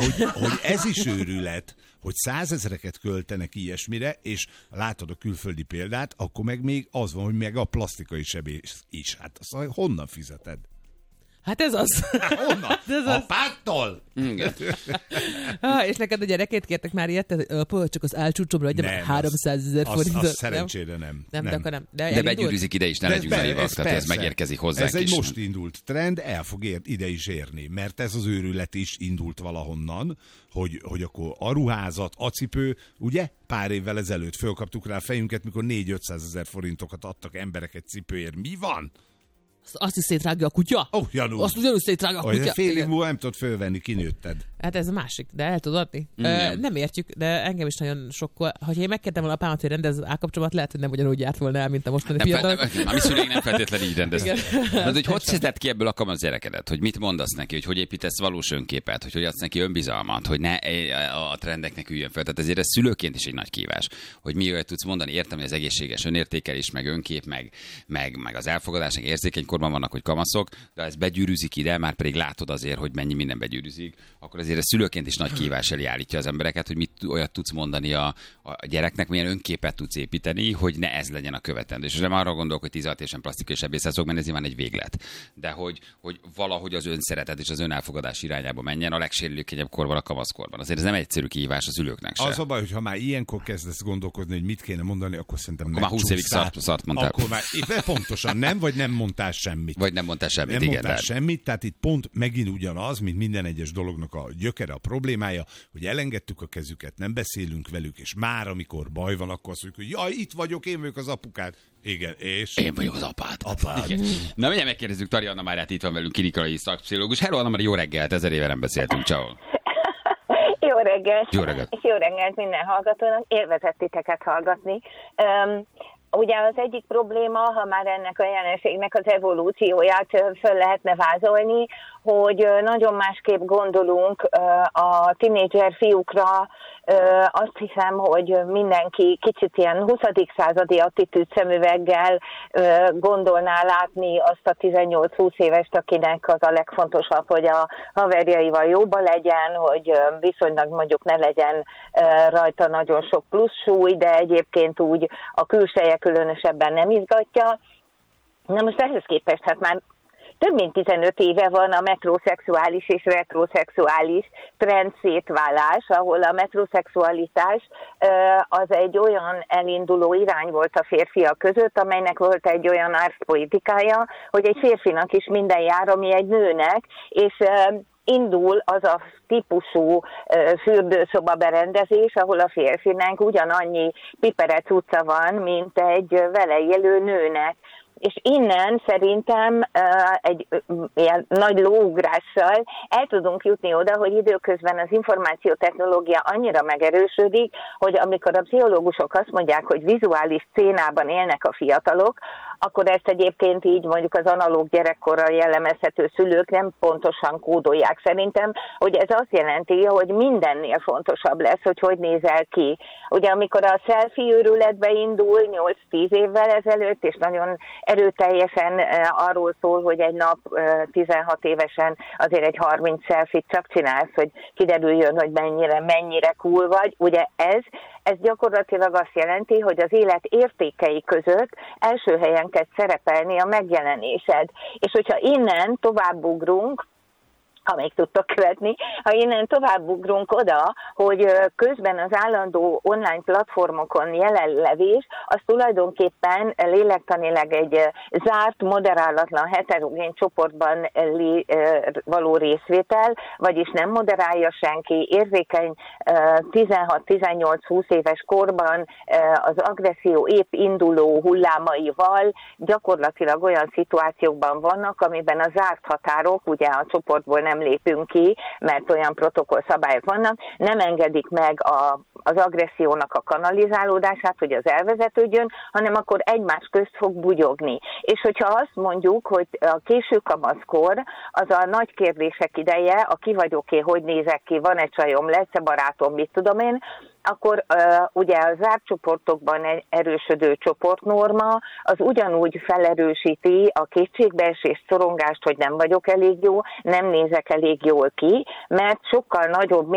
hogy ez is őrület, hogy 100 000-eket költenek ilyesmire, és látod a külföldi példát, akkor meg még az van, hogy meg a plastikai sebész is. Hát azt honnan fizeted? Hát ez az. Honnan? Apától? És neked a gyerekét kértek már ilyet? Csak az álcsúcsomra adja 300 000 forintot. Az szerencsére nem. De akkor nem. De begyűrűzik ide is, ne legyünk naivak, tehát ez megérkezik hozzánk is. Ez egy is. most indult trend, el fog ide is érni, mert ez az őrület is indult valahonnan, hogy akkor a ruházat, a cipő, ugye? Pár évvel ezelőtt fölkaptuk rá a fejünket, mikor 400 000 forintokat adtak emberek egy cipőért. Mi van? Azt is szétrágja a kutya? Janú. Azt ugyanúgy szétrágja a kutya. Fél év múlva nem tudod fölvenni, kinőtted. Hát ez a másik, de el tudod adni. Nem értjük, de engem is nagyon sokkol. Ha én megkértem volna apámat, hogy rendez az állkapcsomat, lehet, hogy nem ugyanúgy járt volna el, mint a mostani fiatal. A mi szüleink nem feltétlenül így rendeztek. Hogy szedett ki ebből a kamasz gyerekedet? Hogy mit mondasz neki? Hogy építesz valós önképet? Hogy adsz neki önbizalmat? Hogy ne a trendeknek üljön fel. Tehát ezért ez szülőként is egy nagy kívás. Hogy mi olyat tudsz mondani, értem, hogy az egészséges önértékelés, meg önkép, meg az elfogadás, meg érzékeny korban vannak, hogy kamaszok, de ez begyűrűzik ide, már pedig látod azért, hogy mennyi minden begyűrűzik, akkor azért ez szülőként is nagy kívás elé állítja az embereket, hogy mit olyat tudsz mondani a gyereknek, milyen önképet tudsz építeni, hogy ne ez legyen a követendő. És nem arra gondolok, hogy 16 évesen plastikai sebészet, mert ez nyilván egy véglet. De hogy valahogy az önszeretet és az önelfogadás irányába menjen a legsérülékenyebb korban, a kamaszkorban. Azért ez nem egyszerű kihívás a szülőknek se. Az a baj, hogy ha már ilyenkor kezdesz gondolkodni, hogy mit kéne mondani, akkor szerintem akkor már 20 évig szart mondtál. Akkor már pontosan nem, vagy nem mondtál semmit. Vagy nem mondtál semmit, nem igen. Mondtál semmit, tehát itt pont megint ugyanaz, mint minden egyes dolognak a gyökere, a problémája, hogy elengedtük a kezüket, nem beszélünk velük, és már amikor baj van, akkor azt mondjuk, hogy jaj, itt vagyok, én vagyok az apukád. Igen, és? Én vagyok az apád. Na, mindjárt megkérdezzük Tari Anna Máriát, itt van velünk, klinikai szakpszichológus. Hello, Anna Mária, jó reggelt, 1000 éve nem beszéltünk, ciao. Jó reggelt. Jó reggelt. És jó reggelt minden hallgatónak. Élvezett titeket hallgatni. Ugye az egyik probléma, ha már ennek a jelenségnek az evolúcióját föl lehetne vázolni, hogy nagyon másképp gondolunk a tinédzser fiúkra. Azt hiszem, hogy mindenki kicsit ilyen 20. századi attitűd szemüveggel gondolná látni azt a 18-20 évest, akinek az a legfontosabb, hogy a haverjaival jóba legyen, hogy viszonylag mondjuk ne legyen rajta nagyon sok plusz súly, de egyébként úgy a külseje különösebben nem izgatja. Na most ehhez képest hát már több mint 15 éve van a metroszexuális és retroszexuális trend szétválás, ahol a metroszexualitás az egy olyan elinduló irány volt a férfiak között, amelynek volt egy olyan arszpolitikája, hogy egy férfinak is minden jár, ami egy nőnek, és indul az a típusú fürdőszoba berendezés, ahol a férfinek ugyanannyi piperec utca van, mint egy vele élő nőnek. És innen szerintem egy ilyen nagy lóugrással el tudunk jutni oda, hogy időközben az információtechnológia annyira megerősödik, hogy amikor a pszichológusok azt mondják, hogy vizuális szénában élnek a fiatalok, akkor ezt egyébként így mondjuk az analóg gyerekkorral jellemezhető szülők nem pontosan kódolják. Szerintem, hogy ez azt jelenti, hogy mindennél fontosabb lesz, hogy nézel ki. Ugye amikor a selfie őrületbe indul 8-10 évvel ezelőtt, és nagyon erőteljesen arról szól, hogy egy nap 16 évesen azért egy 30 selfie-t csak csinálsz, hogy kiderüljön, hogy mennyire cool vagy. Ugye ez gyakorlatilag azt jelenti, hogy az élet értékei között első helyen kell szerepelni a megjelenésed. És hogyha innen továbbugrunk, ha még tudtok követni, ha innen továbbugrunk oda, hogy közben az állandó online platformokon jelenlevés, az tulajdonképpen lélektanileg egy zárt, moderálatlan, heterogén csoportban való részvétel, vagyis nem moderálja senki, érzékeny 16-18-20 éves korban az agresszió épp induló hullámaival gyakorlatilag olyan szituációkban vannak, amiben a zárt határok, ugye a csoportból nem lépünk ki, mert olyan protokollszabályok vannak, nem engedik meg az agressziónak a kanalizálódását, hogy az elvezetődjön, hanem akkor egymás közt fog bugyogni. És hogyha azt mondjuk, hogy a késő kamaszkor az a nagy kérdések ideje, a ki vagyok-e, hogy nézek ki, van egy csajom, lesz-e barátom, mit tudom én, akkor ugye a zárt csoportokban erősödő csoportnorma az ugyanúgy felerősíti a kétségbeesést, szorongást, hogy nem vagyok elég jó, nem nézek elég jól ki, mert sokkal nagyobb